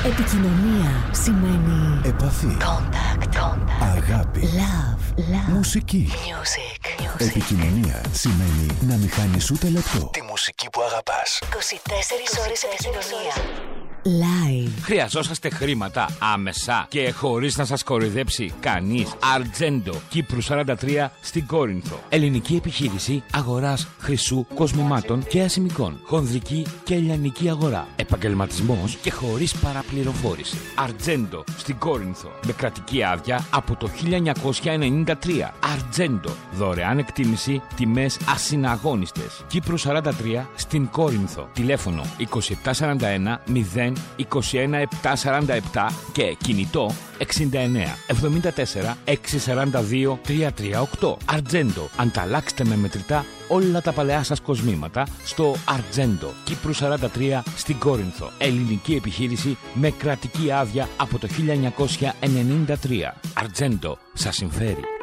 Επικοινωνία σημαίνει επαφή, contact. αγάπη, Love. μουσική. Music. Επικοινωνία σημαίνει να μην χάνεις ούτε λεπτό τη μουσική που αγαπάς. 24 ώρες επικοινωνία. Live. Χρειαζόσαστε χρήματα άμεσα και χωρίς να σας κοροϊδέψει κανείς? Αρτζέντο, Κύπρου 43 στην Κόρινθο. Ελληνική επιχείρηση αγοράς χρυσού, κοσμημάτων και ασημικών. Χονδρική και λιανική αγορά. Επαγγελματισμός και χωρίς παραπληροφόρηση. Αρτζέντο στην Κόρινθο. Με κρατική άδεια από το 1993. Αρτζέντο. Δωρεάν εκτίμηση, τιμές ασυναγώνιστες. Κύπρου 43 στην Κόρινθο. Τηλέφωνο 2741 0 21747 και κινητό 69 74 642 338. Αρτζέντο. Ανταλλάξτε με μετρητά όλα τα παλαιά σας κοσμήματα στο Αρτζέντο, Κύπρου 43 στην Κόρινθο. Ελληνική επιχείρηση με κρατική άδεια από το 1993. Αρτζέντο σας συμφέρει.